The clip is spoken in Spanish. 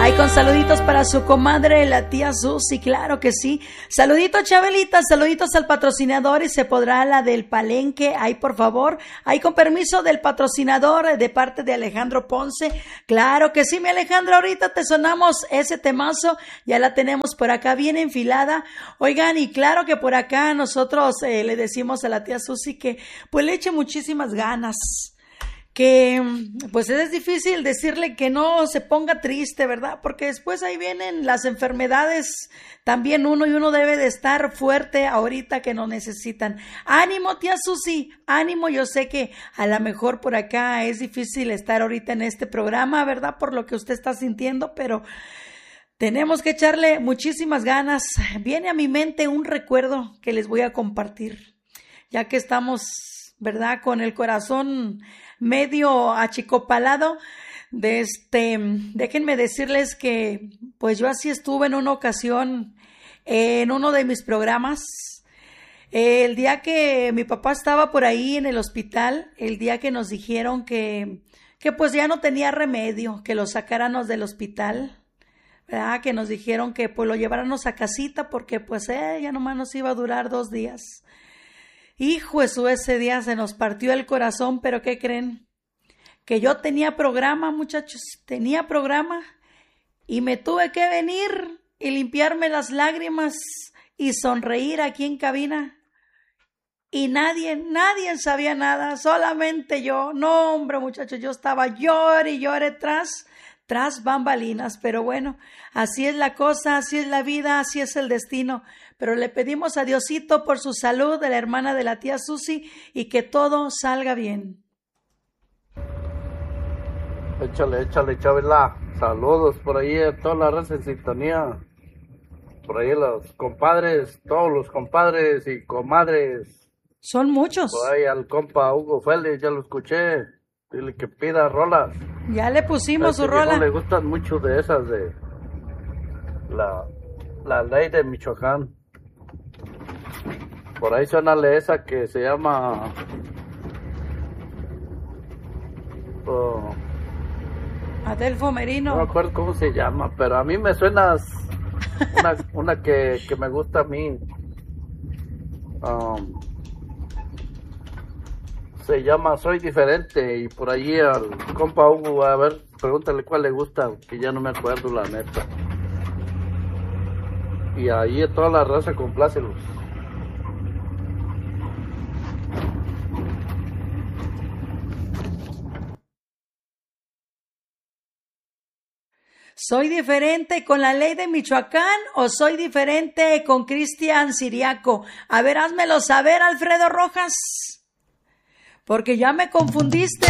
Ay, con saluditos para su comadre, la tía Susi, claro que sí. Saluditos, Chabelita, saluditos al patrocinador y se podrá la del Palenque. Ay, por favor, ay, con permiso del patrocinador de parte de Alejandro Ponce. Claro que sí, mi Alejandro, ahorita te sonamos ese temazo, ya la tenemos por acá bien enfilada. Oigan, y claro que por acá nosotros le decimos a la tía Susi que pues le eche muchísimas ganas. Que pues es difícil decirle que no se ponga triste, ¿verdad? Porque después ahí vienen las enfermedades también uno debe de estar fuerte ahorita que nos necesitan. Ánimo, tía Susi, ánimo. Yo sé que a lo mejor por acá es difícil estar ahorita en este programa, ¿verdad? Por lo que usted está sintiendo, pero tenemos que echarle muchísimas ganas. Viene a mi mente un recuerdo que les voy a compartir, ya que estamos, ¿verdad?, con el corazón medio achicopalado. Déjenme decirles que pues yo así estuve en una ocasión en uno de mis programas. El día que mi papá estaba por ahí en el hospital, el día que nos dijeron que pues ya no tenía remedio, que lo sacáramos del hospital, ¿verdad? Que nos dijeron que pues lo lleváramos a casita porque pues ya nomás nos iba a durar 2 días. Hijo, ese día se nos partió el corazón, pero ¿qué creen? Que yo tenía programa, muchachos, tenía programa y me tuve que venir y limpiarme las lágrimas y sonreír aquí en cabina. Y nadie sabía nada, solamente yo. No, hombre, muchachos, yo estaba llore y llore tras bambalinas, pero bueno, así es la cosa, así es la vida, así es el destino. Pero le pedimos a Diosito por su salud de la hermana de la tía Susi y que todo salga bien. Échale, Chabela. Saludos por ahí a toda la raza en sintonía. Por ahí los compadres, todos los compadres y comadres. Son muchos. Por ahí al compa Hugo Félix, ya lo escuché. Dile que pida rolas. Ya le pusimos su rola. Le gustan mucho de esas de la ley de Michoacán. Por ahí suénale esa que se llama Adelfo Merino. No me acuerdo cómo se llama, pero a mí me suenas una que me gusta a mí. Se llama Soy Diferente, y por allí al compa Hugo, a ver, pregúntale cuál le gusta, que ya no me acuerdo la neta. Y ahí toda la raza, complácelos. ¿Soy diferente con la ley de Michoacán o soy diferente con Cristian Siriaco? A ver, házmelo saber, Alfredo Rojas, porque ya me confundiste.